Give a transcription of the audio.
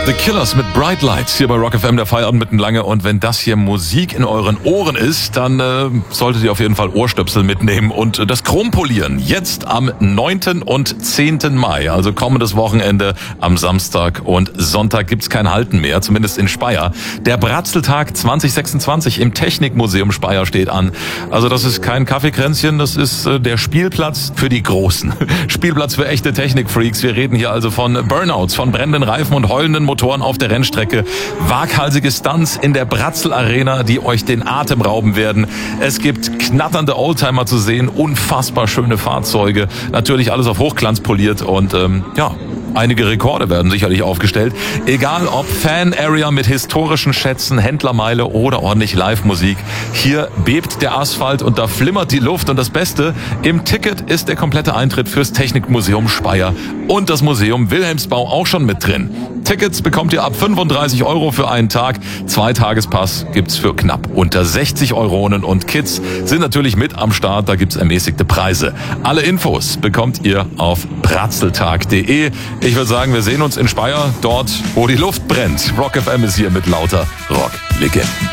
The Killers mit Bright Lights hier bei Rock FM, der Feierabend mitten lange. Und wenn das hier Musik in euren Ohren ist, dann solltet ihr auf jeden Fall Ohrstöpsel mitnehmen und das Chrompolieren. Jetzt am 9. und 10. Mai, also kommendes Wochenende, am Samstag und Sonntag gibt's kein Halten mehr, zumindest in Speyer. Der Bratzeltag 2026 im Technikmuseum Speyer steht an. Also das ist kein Kaffeekränzchen, das ist der Spielplatz für die Großen. Spielplatz für echte Technikfreaks. Wir reden hier also von Burnouts, von brennenden Reifen und heulenden Motoren auf der Rennstrecke, waghalsige Stunts in der Bratzel Arena, die euch den Atem rauben werden. Es gibt knatternde Oldtimer zu sehen, unfassbar schöne Fahrzeuge, natürlich alles auf Hochglanz poliert und einige Rekorde werden sicherlich aufgestellt. Egal ob Fan-Area mit historischen Schätzen, Händlermeile oder ordentlich Live-Musik. Hier bebt der Asphalt und da flimmert die Luft. Und das Beste, im Ticket ist der komplette Eintritt fürs Technikmuseum Speyer und das Museum Wilhelmsbau auch schon mit drin. Tickets bekommt ihr ab 35 € für einen Tag. 2-Tagespass gibt's für knapp unter 60 Euronen und Kids sind natürlich mit am Start. Da gibt's ermäßigte Preise. Alle Infos bekommt ihr auf bratzeltag.de. Ich würde sagen, wir sehen uns in Speyer, dort, wo die Luft brennt. Rock FM ist hier mit lauter Rock-Legenden.